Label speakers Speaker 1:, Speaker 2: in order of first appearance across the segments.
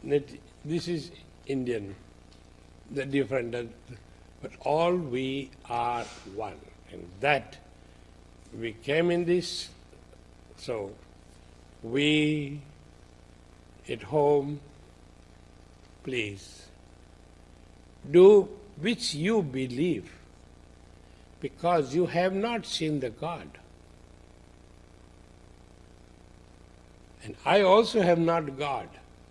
Speaker 1: This is Indian, the different, but all we are one. And that we came in this, so we at home, please, do which you believe, because you have not seen the God. And I also have not God.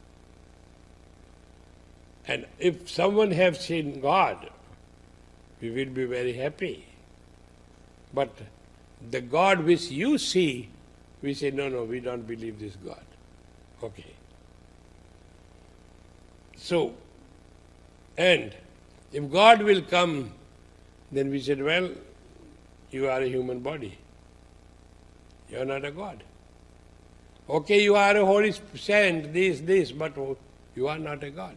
Speaker 1: And if someone have seen God, we will be very happy. But the God which you see, we say, no, we don't believe this God. Okay. So, and if God will come, then we said, well, you are a human body. You are not a God. Okay, you are a holy saint, this, but you are not a God.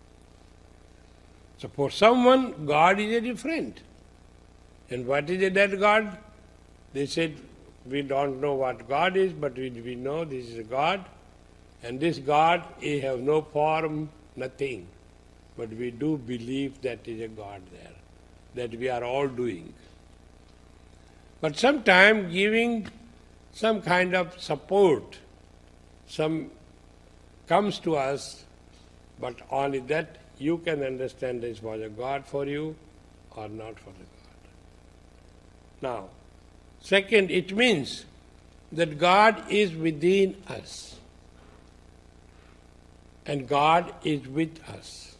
Speaker 1: So for someone, God is a different. And what is that God? They said, we don't know what God is, but we know this is a God. And this God, he has no form, nothing. But we do believe that is a God there, that we are all doing. But sometimes giving some kind of support, some comes to us, but only that you can understand this was a God for you or not for the God. Now, second, it means that God is within us and God is with us.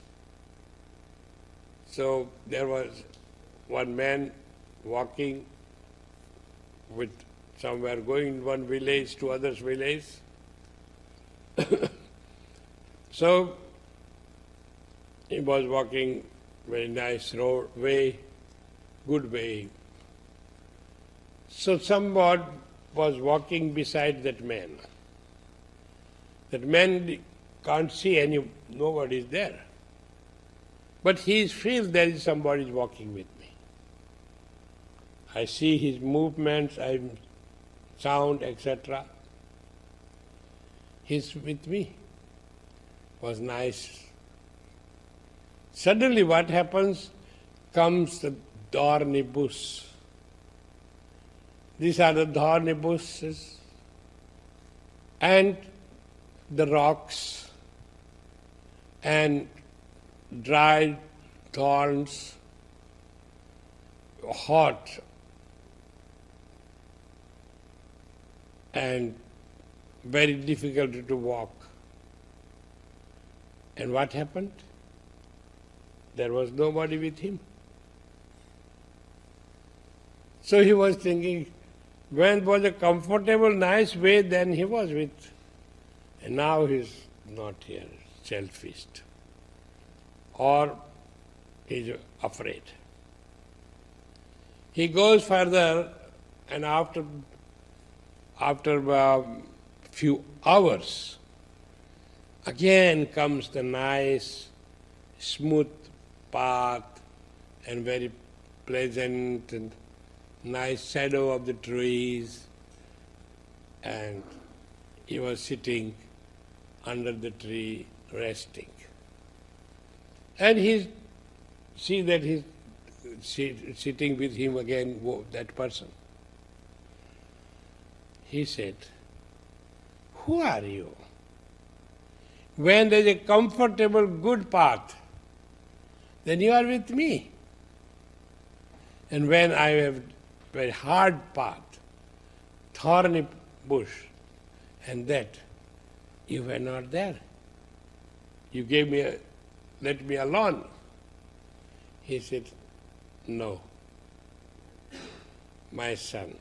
Speaker 1: So there was one man walking with somewhere, going one village to other village. So he was walking very nice road, way, good way. So someone was walking beside that man. That man can't see nobody is there. But he feels there is somebody walking with me. I see his movements, sound, etc. He's with me. Was nice. Suddenly what happens? Comes the thorny bush. These are the thorny bushes and the rocks and dried thorns, hot and very difficult to walk. And what happened? There was nobody with him. So he was thinking, when it was a comfortable, nice way, then he was with. And now he's not here, selfish. Or he's afraid. He goes further, and after a few hours, again comes the nice, smooth path and very pleasant and nice shadow of the trees. And he was sitting under the tree resting. And he see that he's sitting with him again, that person. He said, who are you? When there is a comfortable, good path, then you are with me. And when I have very hard path, thorny bush, and that, you were not there. You let me alone. He said, no, my son.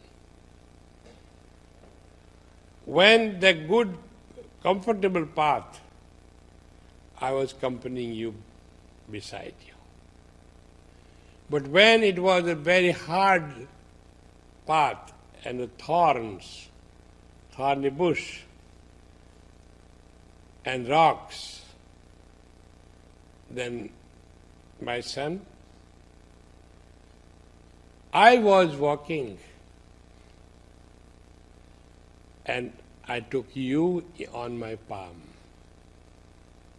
Speaker 1: When the good, comfortable path, I was accompanying you beside you. But when it was a very hard path and the thorns, thorny bush and rocks, then my son, I was walking and I took you on my palm.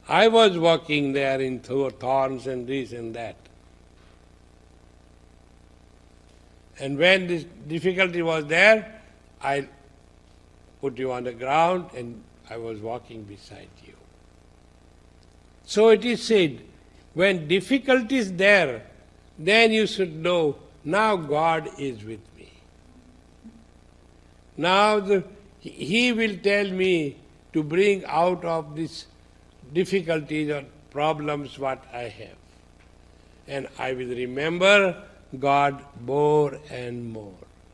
Speaker 1: I was walking there in thorns and this and that. And when this difficulty was there, I put you on the ground and I was walking beside you. So it is said, when difficulty is there, then you should know, now God is with me. Now He will tell me to bring out of these difficulties or problems what I have. And I will remember God more and more.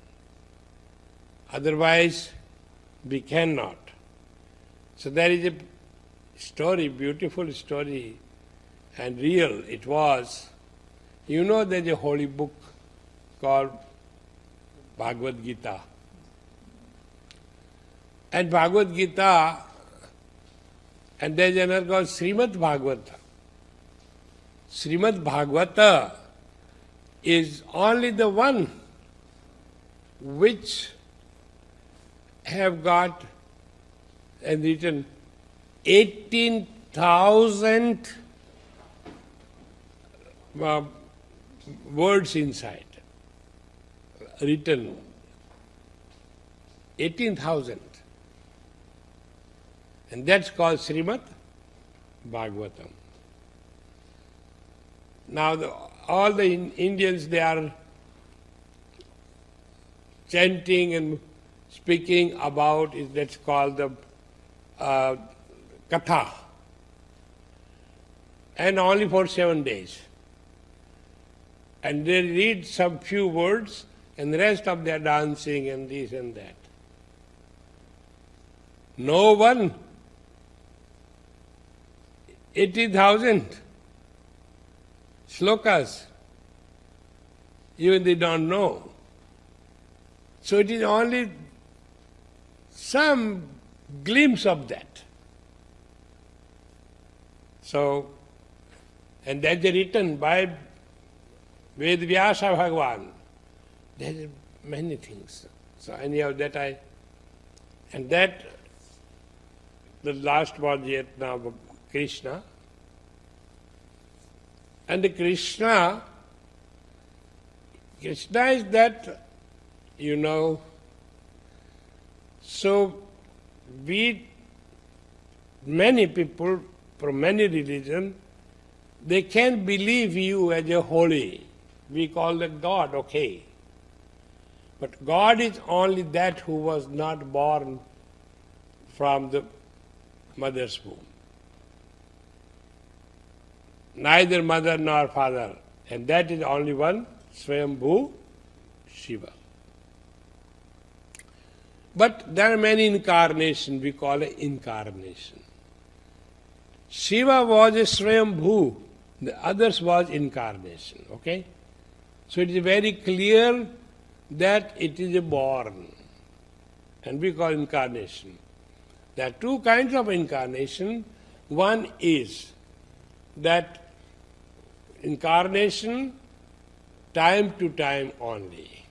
Speaker 1: Otherwise, we cannot. So there is a story, beautiful story, and real it was. You know there's a holy book called Bhagavad Gita. And Bhagavad Gita, and there's another called Srimad Bhagavata. Srimad Bhagavata is only the one which have got and written 18,000 words inside. Written 18,000. And that's called Srimad Bhagavatam. Now all the Indians, they are chanting and speaking about it, that's called the Katha. And only for 7 days. And they read some few words and the rest of their dancing and this and that. No one, 80,000 slokas, even they don't know. So it is only some glimpse of that. So, and that's written by Vedvyasa Bhagavan. There are many things. So anyhow, the last was yet now Krishna. And the Krishna is that, so many people from many religions, they can believe you as a holy. We call that God, okay. But God is only that who was not born from the mother's womb. Neither mother nor father. And that is only one, Swayambhu Shiva. But there are many incarnations, we call it incarnation. Shiva was a Swayambhu, the others was incarnation, okay? So it is very clear that it is a born, and we call incarnation. There are two kinds of incarnation. One is that incarnation time to time only.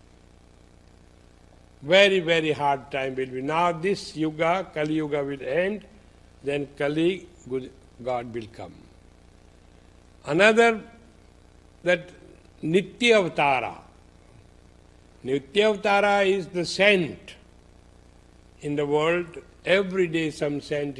Speaker 1: Very, very hard time will be. Now this yuga, Kali Yuga will end, then Kali God will come. Another, that Nitya Avatara. Nitya Avatara is the saint in the world. Every day some saint